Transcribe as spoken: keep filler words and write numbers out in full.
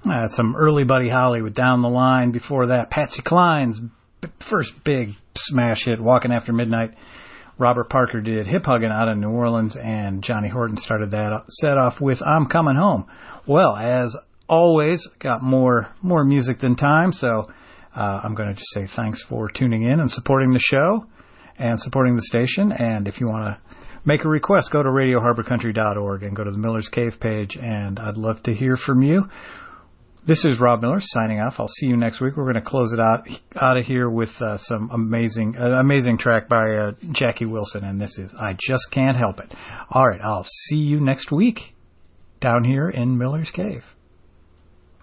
Uh, some early Buddy Holly with Down the Line. Before that, Patsy Cline's b- first big smash hit, Walking After Midnight. Robert Parker did Hip Huggin' out of New Orleans, and Johnny Horton started that set off with I'm Coming Home. Well, as always, got more more music than time, so uh, I'm going to just say thanks for tuning in and supporting the show and supporting the station. And if you want to make a request, go to radio harbor country dot org and go to the Miller's Cave page, and I'd love to hear from you. This is Rob Miller signing off. I'll see you next week. We're going to close it out out of here with uh, some amazing uh, amazing track by uh, Jackie Wilson, and this is I Just Can't Help It. All right, I'll see you next week down here in Miller's Cave.